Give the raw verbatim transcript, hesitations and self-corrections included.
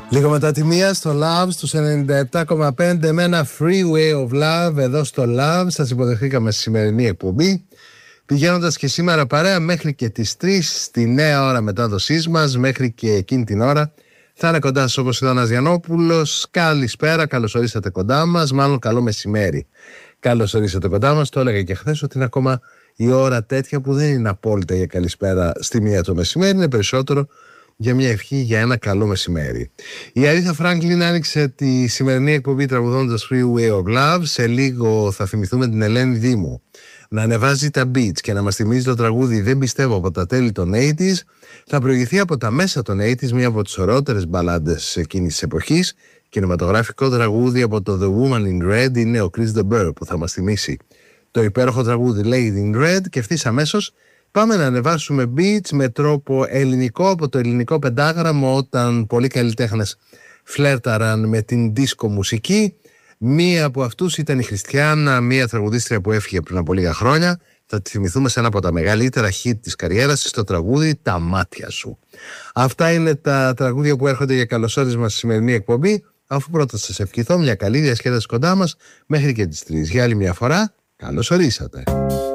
Λίγο μετά τη μία στο Love στους ενενήντα επτά κόμμα πέντε με ένα Freeway of Love εδώ στο Love. Σας υποδεχθήκαμε στη σημερινή εκπομπή, πηγαίνοντας και σήμερα παρέα μέχρι και τις τρεις στη νέα ώρα μετάδοσής μας. Μέχρι και εκείνη την ώρα θα είναι κοντά σας ο Ποσειδώνας Γιαννόπουλος. Καλησπέρα, καλώς ορίσατε κοντά μας. Μάλλον καλό μεσημέρι, καλώς ορίσατε κοντά μας. Το έλεγα και χθες ότι είναι ακόμα η ώρα τέτοια που δεν είναι απόλυτα για καλησπέρα στη μία το μεσημέρι, είναι περισσότερο για μια ευχή για ένα καλό μεσημέρι. Η Αρίθα Φράγκλιν άνοιξε τη σημερινή εκπομπή τραγουδώντας Freeway of Love. Σε λίγο θα θυμηθούμε την Ελένη Δήμου να ανεβάζει τα beats και να μας θυμίζει το τραγούδι «Δεν πιστεύω» από τα τέλη των ογδόντα. Θα προηγηθεί από τα μέσα των ογδόντα, μία από τις ωραιότερες μπαλάντες εκείνης της εποχής. Κινηματογραφικό τραγούδι από το The Woman in Red είναι ο Chris de Burgh που θα μας θυμίσει το υπέροχο τραγούδι Lady in Red. Και ευθύς αμέσως πάμε να ανεβάσουμε beats με τρόπο ελληνικό από το ελληνικό πεντάγραμμο, όταν πολλοί καλλιτέχνες φλέρταραν με την δίσκο μουσική. Μία από αυτούς ήταν η Χριστιάνα, μία τραγουδίστρια που έφυγε πριν από λίγα χρόνια. Θα τη θυμηθούμε σε ένα από τα μεγαλύτερα hit της καριέρας της, το τραγούδι «Τα μάτια σου». Αυτά είναι τα τραγούδια που έρχονται για καλωσόρισμα στη σημερινή εκπομπή. Αφού πρώτα σας ευχηθώ μια καλή διασκέδαση κοντά μας μέχρι και τις τρεις. Για άλλη μια φορά, καλώς ορίσατε.